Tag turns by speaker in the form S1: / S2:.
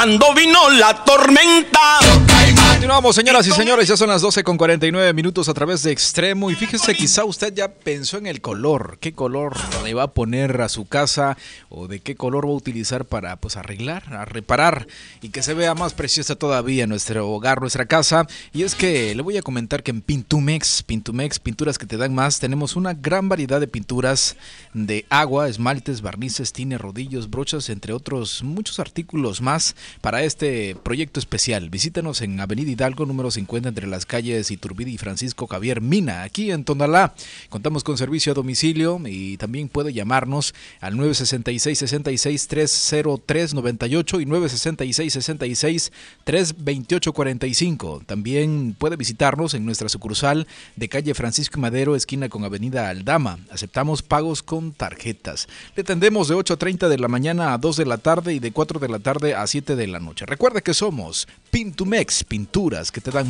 S1: cuando vino la tormenta.
S2: Continuamos, señoras y señores, ya son las 12:49 a través de Extremo. Y fíjese, quizá usted ya pensó en el color. ¿Qué color le va a poner a su casa? ¿O de qué color va a utilizar para arreglar, a reparar y que se vea más preciosa todavía nuestro hogar, nuestra casa? Y es que le voy a comentar que en Pintumex, pinturas que te dan más, tenemos una gran variedad de pinturas de agua, esmaltes, barnices, tines, rodillos, brochas, entre otros muchos artículos más para este proyecto especial. Visítanos en Avenida Hidalgo, número 50, entre las calles Iturbide y Francisco Javier Mina, aquí en Tonalá. Contamos con servicio a domicilio y también puede llamarnos al 966-66-303-98 y 966-66-328-45. También puede visitarnos en nuestra sucursal de calle Francisco Madero, esquina con Avenida Aldama. Aceptamos pagos con tarjetas. Le atendemos de 8:30 de la mañana a 2 de la tarde y de 4 de la tarde a 7 de la noche. Recuerda que somos Pintumex, pinturas que te dan